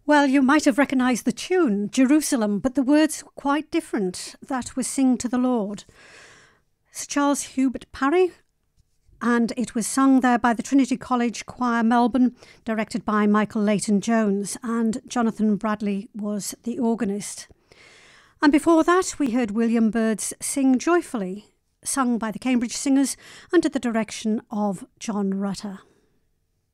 Well, you might have recognised the tune, Jerusalem, but the words were quite different. That was Sing to the Lord. Sir Charles Hubert Parry, and it was sung there by the Trinity College Choir Melbourne, directed by Michael Leighton Jones, and Jonathan Bradley was the organist. And before that, we heard William Byrd's Sing Joyfully, sung by the Cambridge Singers under the direction of John Rutter.